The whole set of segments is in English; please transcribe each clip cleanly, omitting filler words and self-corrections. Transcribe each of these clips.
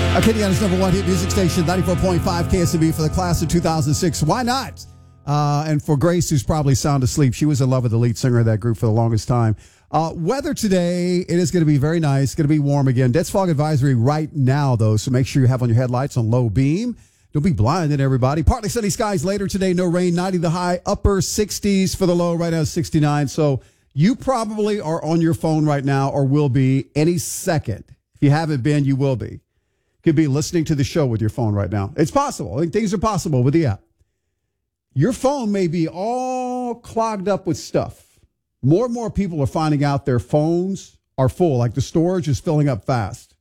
Acadiana's number one hit music station, 94.5 KSMB for the class of 2006. Why not? And for Grace, who's probably sound asleep, she was in love with the lead singer of that group for the longest time. Weather today, it is going to be very nice. It's going to be warm again. Dense fog advisory right now, though, so make sure you have on your headlights on low beam. Don't be blinded, everybody. Partly sunny skies later today. No rain. 90 the high. Upper 60s for the low. Right now, 69. So you probably are on your phone right now or will be any second. If you haven't been, you will be. Could be listening to the show with your phone right now. It's possible. I think things are possible with the app. Your phone may be all clogged up with stuff. More and more people are finding out their phones are full. Like the storage is filling up fast.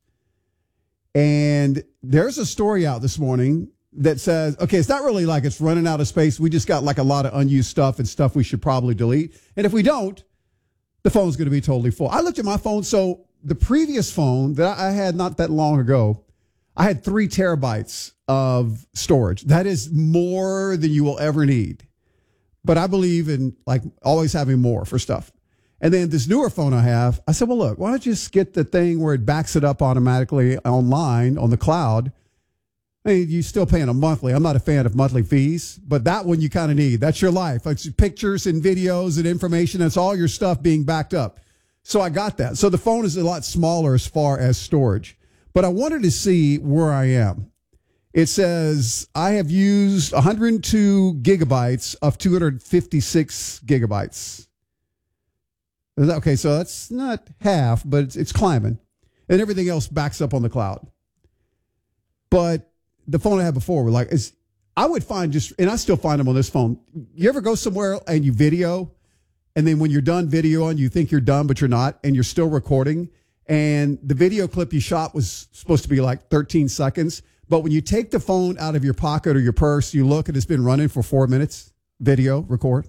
And there's a story out this morning that says, okay, it's not really like it's running out of space. We just got like a lot of unused stuff and stuff we should probably delete. And if we don't, the phone's going to be totally full. I looked at my phone. So the previous phone that I had not that long ago, I had 3 terabytes of storage. That is more than you will ever need. But I believe in like always having more for stuff. And then this newer phone I have, I said, well, look, why don't you just get the thing where it backs it up automatically online on the cloud? I mean, you're still paying a monthly. I'm not a fan of monthly fees, but that one you kind of need. That's your life. It's pictures and videos and information. That's all your stuff being backed up. So I got that. So the phone is a lot smaller as far as storage. But I wanted to see where I am. It says I have used 102 gigabytes of 256 gigabytes. Okay, so that's not half, but it's climbing. And everything else backs up on the cloud. But the phone I had before were like, I would find and I still find them on this phone. You ever go somewhere and you video, and then when you're done videoing, you think you're done, but you're not, and you're still recording? And the video clip you shot was supposed to be like 13 seconds. But when you take the phone out of your pocket or your purse, you look and it's been running for 4 minutes, video, record.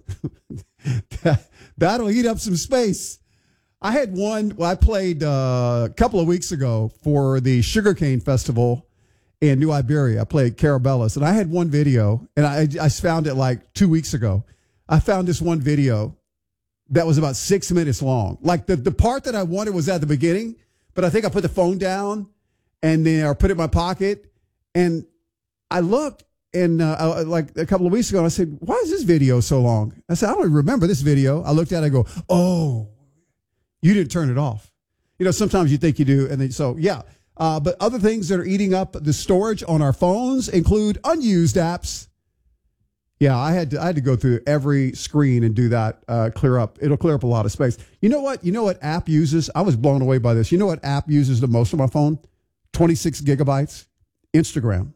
That'll eat up some space. I had one, I played a couple of weeks ago for the Sugarcane Festival in New Iberia. I played Carabellas. And I had one video, and I found it like 2 weeks ago. I found this one video that was about 6 minutes long. Like the part that I wanted was at the beginning, but I think I put the phone down and then or put it in my pocket. And I looked and like a couple of weeks ago, and I said, why is this video so long? I said, I don't even remember this video. I looked at it and I go, oh, you didn't turn it off. You know, sometimes you think you do. And then, so yeah. But other things that are eating up the storage on our phones include unused apps. Yeah, I had to go through every screen and do that, clear up. It'll clear up a lot of space. You know what? You know what app uses? I was blown away by this. You know what app uses the most on my phone? 26 gigabytes. Instagram.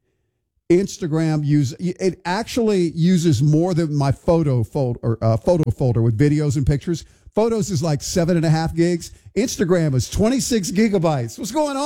It actually uses more than my photo folder with videos and pictures. Photos is like 7.5 gigs. Instagram is 26 gigabytes. What's going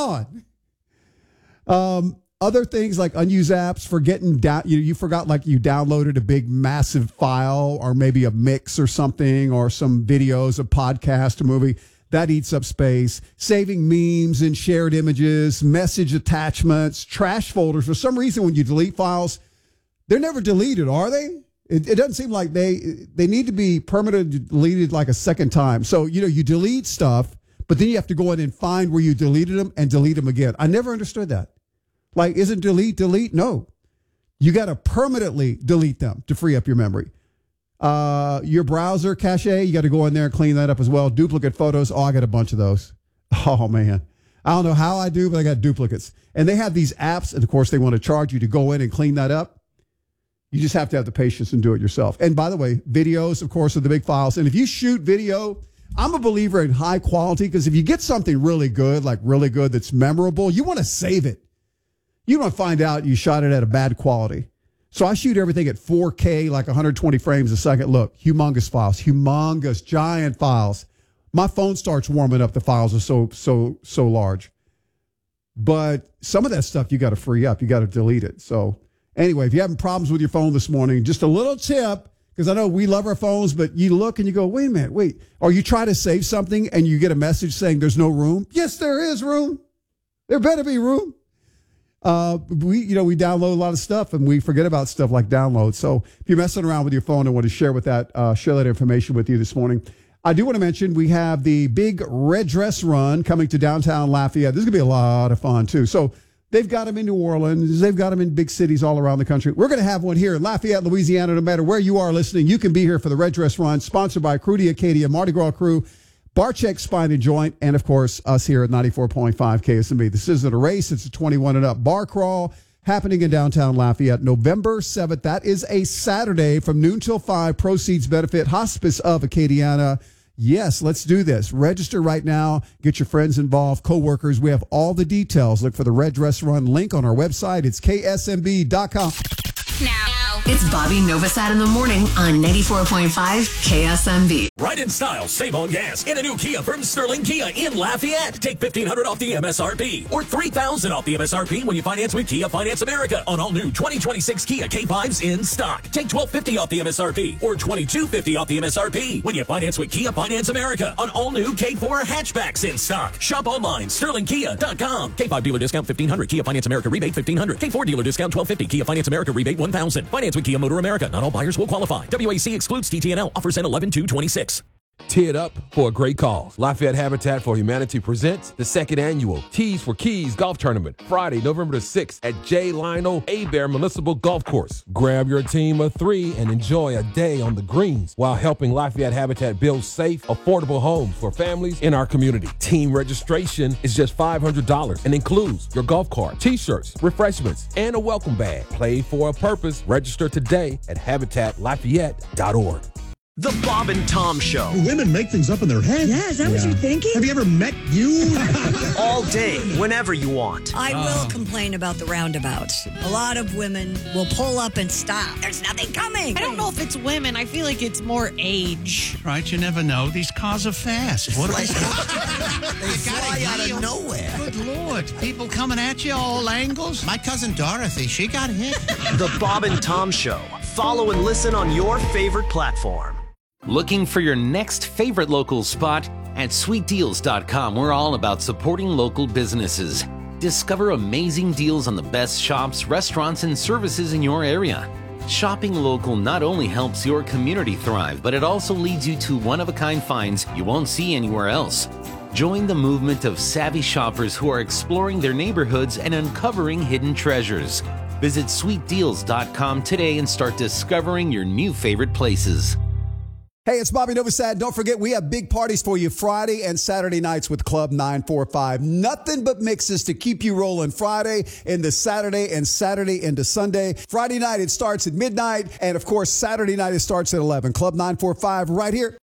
on? Other things like unused apps, forgetting you forgot like you downloaded a big massive file or maybe a mix or something or some videos, a podcast, a movie. That eats up space. Saving memes and shared images, message attachments, trash folders. For some reason, when you delete files, they're never deleted, are they? It doesn't seem like they need to be permanently deleted like a second time. So, you know, you delete stuff, but then you have to go in and find where you deleted them and delete them again. I never understood that. Like, isn't delete? No. You got to permanently delete them to free up your memory. Your browser cache, you got to go in there and clean that up as well. Duplicate photos. Oh, I got a bunch of those. Oh, man. I don't know how I do, but I got duplicates. And they have these apps, and of course, they want to charge you to go in and clean that up. You just have to have the patience and do it yourself. And by the way, videos, of course, are the big files. And if you shoot video, I'm a believer in high quality because if you get something really good, like really good that's memorable, you want to save it. You don't find out you shot it at a bad quality. So I shoot everything at 4K, like 120 frames a second. Look, humongous files, humongous, giant files. My phone starts warming up. The files are so large. But some of that stuff you got to free up. You got to delete it. So anyway, if you're having problems with your phone this morning, just a little tip, because I know we love our phones, but you look and you go, wait a minute, or you try to save something and you get a message saying there's no room. Yes, there is room. There better be room. We download a lot of stuff and we forget about stuff like download. So if you're messing around with your phone and want to share that information with you this morning, I do want to mention we have the big Red Dress Run coming to downtown Lafayette. This is going to be a lot of fun too. So They've got them in New Orleans. They've got them in big cities all around the country. We're going to have one here in Lafayette, Louisiana. No matter where you are listening, you can be here for the Red Dress Run, sponsored by Crew d'Acadia, Mardi Gras Crew, Barcheck Spine and Joint, and, of course, us here at 94.5 KSMB. This isn't a race. It's a 21 and up bar crawl happening in downtown Lafayette, November 7th. That is a Saturday from noon till 5. Proceeds benefit Hospice of Acadiana. Yes, let's do this. Register right now. Get your friends involved, coworkers. We have all the details. Look for the Red Dress Run link on our website. It's ksmb.com. Now, it's Bobby Novosad in the morning on 94.5 KSMB. Right in style, save on gas in a new Kia from Sterling Kia in Lafayette. Take $1,500 off the MSRP or $3,000 off the MSRP when you finance with Kia Finance America on all new 2026 Kia K5s in stock. Take $1,250 off the MSRP or $2,250 off the MSRP when you finance with Kia Finance America on all new K4 hatchbacks in stock. Shop online, sterlingkia.com. K5 dealer discount $1,500. Kia Finance America rebate $1,500. K4 dealer discount $1,250. Kia Finance America rebate $1,000. Finance with Kia Motor America. Not all buyers will qualify. WAC excludes TTNL. Offers end 11/2/26. Tee it up for a great cause. Lafayette Habitat for Humanity presents the second annual Tees for Keys Golf Tournament, Friday, November the 6th at J. Lionel Hebert Municipal Golf Course. Grab your team of 3 and enjoy a day on the greens while helping Lafayette Habitat build safe, affordable homes for families in our community. Team registration is just $500 and includes your golf cart, t-shirts, refreshments, and a welcome bag. Play for a purpose. Register today at habitatlafayette.org. The Bob and Tom Show. Women make things up in their head. Yeah, is that what you're thinking? Have you ever met you? All day, whenever you want. I will complain about the roundabouts. A lot of women will pull up and stop. There's nothing coming. I don't know if it's women. I feel like it's more age. Right, you never know. These cars are fast. What are they? They fly out of nowhere. Good Lord. People coming at you all angles. My cousin Dorothy, she got hit. The Bob and Tom Show. Follow and listen on your favorite platform. Looking for your next favorite local spot? At sweetdeals.com, we're all about supporting local businesses. Discover amazing deals on the best shops, restaurants, and services in your area. Shopping local not only helps your community thrive, but it also leads you to one-of-a-kind finds you won't see anywhere else. Join the movement of savvy shoppers who are exploring their neighborhoods and uncovering hidden treasures. Visit sweetdeals.com today and start discovering your new favorite places. Hey, it's Bobby Novosad. Don't forget, we have big parties for you Friday and Saturday nights with Club 945. Nothing but mixes to keep you rolling Friday into Saturday and Saturday into Sunday. Friday night, it starts at midnight. And, of course, Saturday night, it starts at 11. Club 945 right here.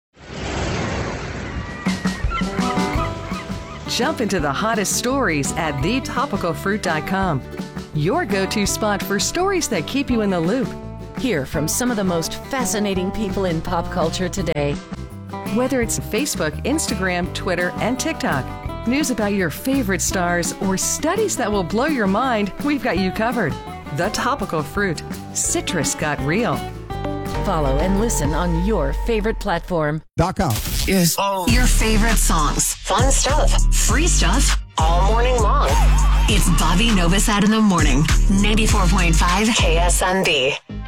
Jump into the hottest stories at thetopicalfruit.com. Your go-to spot for stories that keep you in the loop. Hear from some of the most fascinating people in pop culture today. Whether it's Facebook, Instagram, Twitter, and TikTok, news about your favorite stars, or studies that will blow your mind, we've got you covered. The Topical Fruit. Citrus got real. Follow and listen on your favorite platform. .com. Yes. Your favorite songs, fun stuff, free stuff, all morning long. It's Bobby Novosad in the morning. 94.5 KSMB.